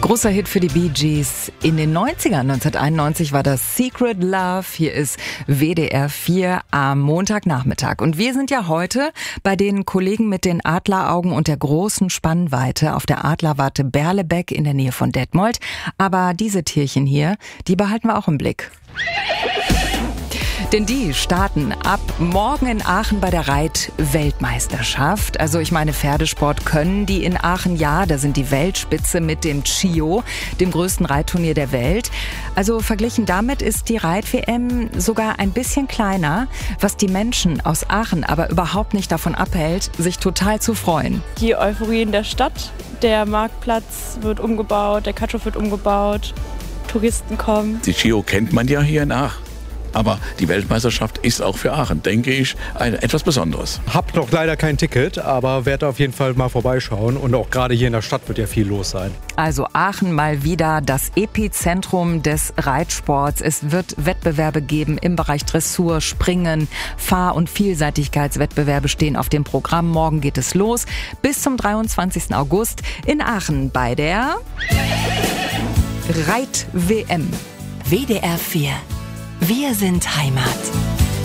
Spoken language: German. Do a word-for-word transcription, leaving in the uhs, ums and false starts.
Großer Hit für die Bee Gees. In den neunzigern, neunzehnhunderteinundneunzig, war das Secret Love. Hier ist W D R vier am Montagnachmittag. Und wir sind ja heute bei den Kollegen mit den Adleraugen und der großen Spannweite auf der Adlerwarte Berlebeck in der Nähe von Detmold. Aber diese Tierchen hier, die behalten wir auch im Blick. Denn die starten ab morgen in Aachen bei der Reit-Weltmeisterschaft. Also ich meine, Pferdesport können die in Aachen, ja, da sind die Weltspitze mit dem Chio, dem größten Reitturnier der Welt. Also verglichen damit ist die Reit-W M sogar ein bisschen kleiner, was die Menschen aus Aachen aber überhaupt nicht davon abhält, sich total zu freuen. Die Euphorie in der Stadt, der Marktplatz wird umgebaut, der Katschow wird umgebaut, Touristen kommen. Die Chio kennt man ja hier in Aachen. Aber die Weltmeisterschaft ist auch für Aachen, denke ich, ein, etwas Besonderes. Hab noch leider kein Ticket, aber werde auf jeden Fall mal vorbeischauen. Und auch gerade hier in der Stadt wird ja viel los sein. Also Aachen mal wieder das Epizentrum des Reitsports. Es wird Wettbewerbe geben im Bereich Dressur, Springen, Fahr- und Vielseitigkeitswettbewerbe stehen auf dem Programm. Morgen geht es los bis zum dreiundzwanzigsten August in Aachen bei der Reit-W M. W D R vier. Wir sind Heimat.